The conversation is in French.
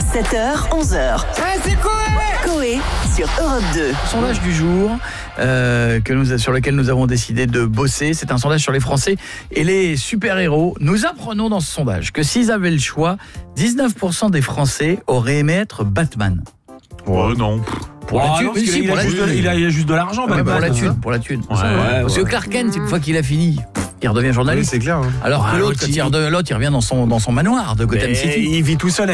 7h, 11h. C'est Coé sur Europe 2. Sondage du jour sur lequel nous avons décidé de bosser. C'est un sondage sur les Français et les super-héros. Nous apprenons dans ce sondage que s'ils avaient le choix, 19% des Français auraient aimé être Batman. Ouais, non. Pour la thune, Il a juste de l'argent, pour Batman. la thune. Ouais, Parce que Clark Kent, une fois qu'il a fini, il redevient Oui, journaliste. c'est clair. Alors que l'autre, quand il revient dans son manoir de Gotham City. Il vit tout seul